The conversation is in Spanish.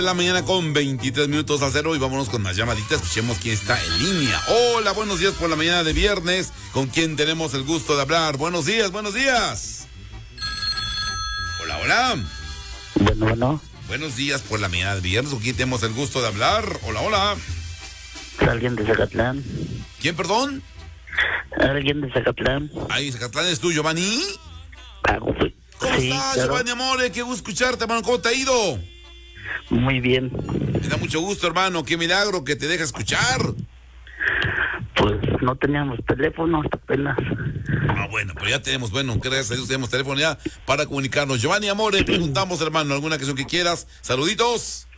La mañana con 23 minutos a cero y vámonos con más llamaditas. Escuchemos quién está en línea. Hola, buenos días por la mañana de viernes. ¿Con quién tenemos el gusto de hablar? Buenos días, buenos días. Hola, hola. Bueno. Buenos días por la mañana de viernes. ¿Con quién tenemos el gusto de hablar? Hola, hola. ¿Alguien de Zacatlán? ¿Quién, perdón? ¿Alguien de Zacatlán? Ahí, Zacatlán, ¿es tú, Giovanni? ¿Cómo ¿Cómo estás, claro. Giovanni, amore? Qué gusto escucharte, hermano. ¿Cómo te ha ido? Muy bien. Me da mucho gusto, hermano. Qué milagro que te deja escuchar. Pues no teníamos teléfono hasta apenas. Bueno, pero ya tenemos, gracias a Dios tenemos teléfono ya para comunicarnos. Giovanni, amore, preguntamos, hermano, alguna canción que quieras. Saluditos.